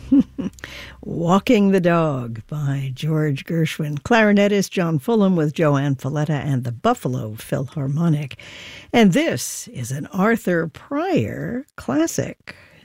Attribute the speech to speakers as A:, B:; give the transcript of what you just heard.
A: Walking the Dog by George Gershwin. Clarinetist John Fulham with Joanne Falletta and the Buffalo Philharmonic. And this is an Arthur Pryor classic.